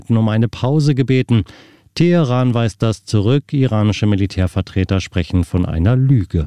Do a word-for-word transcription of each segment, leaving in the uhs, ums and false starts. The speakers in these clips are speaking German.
um eine Pause gebeten. Teheran weist das zurück. Iranische Militärvertreter sprechen von einer Lüge.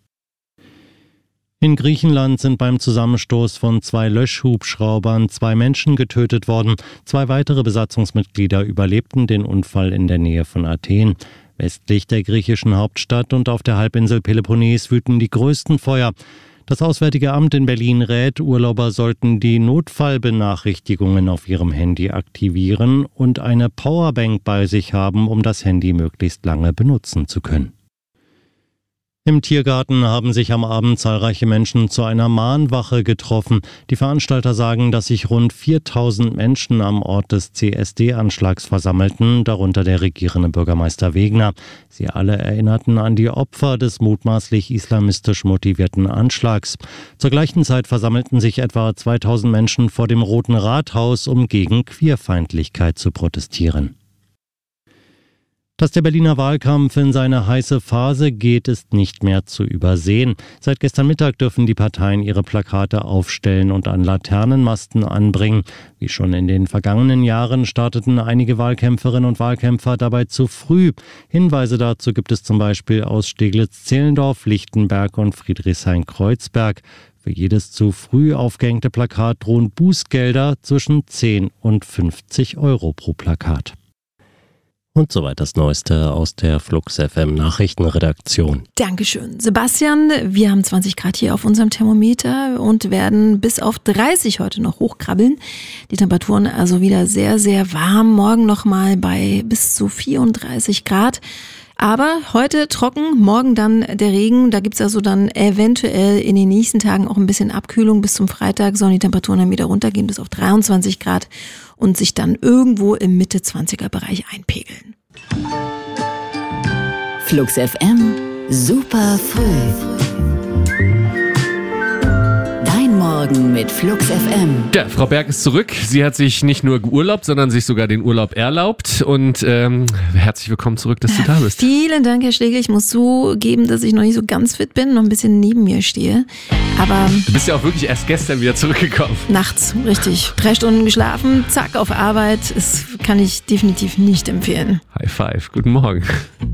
In Griechenland sind beim Zusammenstoß von zwei Löschhubschraubern zwei Menschen getötet worden. Zwei weitere Besatzungsmitglieder überlebten den Unfall in der Nähe von Athen. Westlich der griechischen Hauptstadt und auf der Halbinsel Peloponnes wüten die größten Feuer. Das Auswärtige Amt in Berlin rät, Urlauber sollten die Notfallbenachrichtigungen auf ihrem Handy aktivieren und eine Powerbank bei sich haben, um das Handy möglichst lange benutzen zu können. Im Tiergarten haben sich am Abend zahlreiche Menschen zu einer Mahnwache getroffen. Die Veranstalter sagen, dass sich rund viertausend Menschen am Ort des C S D-Anschlags versammelten, darunter der regierende Bürgermeister Wegner. Sie alle erinnerten an die Opfer des mutmaßlich islamistisch motivierten Anschlags. Zur gleichen Zeit versammelten sich etwa zweitausend Menschen vor dem Roten Rathaus, um gegen Queerfeindlichkeit zu protestieren. Dass der Berliner Wahlkampf in seine heiße Phase geht, ist nicht mehr zu übersehen. Seit gestern Mittag dürfen die Parteien ihre Plakate aufstellen und an Laternenmasten anbringen. Wie schon in den vergangenen Jahren starteten einige Wahlkämpferinnen und Wahlkämpfer dabei zu früh. Hinweise dazu gibt es zum Beispiel aus Steglitz-Zehlendorf, Lichtenberg und Friedrichshain-Kreuzberg. Für jedes zu früh aufgehängte Plakat drohen Bußgelder zwischen zehn und fünfzig Euro pro Plakat. Und soweit das Neueste aus der Flux F M Nachrichtenredaktion. Dankeschön, Sebastian. Wir haben zwanzig Grad hier auf unserem Thermometer und werden bis auf dreißig heute noch hochkrabbeln. Die Temperaturen also wieder sehr, sehr warm. Morgen nochmal bei bis zu vierunddreißig Grad. Aber heute trocken, morgen dann der Regen. Da gibt es also dann eventuell in den nächsten Tagen auch ein bisschen Abkühlung. Bis zum Freitag sollen die Temperaturen dann wieder runtergehen bis auf dreiundzwanzig Grad und sich dann irgendwo im Mitte-zwanziger-Bereich einpegeln. Flux F M, super früh. Morgen mit Flux F M. Ja, Frau Berg ist zurück. Sie hat sich nicht nur geurlaubt, sondern sich sogar den Urlaub erlaubt. Und ähm, herzlich willkommen zurück, dass du da bist. Vielen Dank, Herr Schlegel. Ich muss zugeben, dass ich noch nicht so ganz fit bin, noch ein bisschen neben mir stehe. Aber du bist ja auch wirklich erst gestern wieder zurückgekommen. Nachts, richtig. Drei Stunden geschlafen, zack, auf Arbeit. Das kann ich definitiv nicht empfehlen. High five, guten Morgen.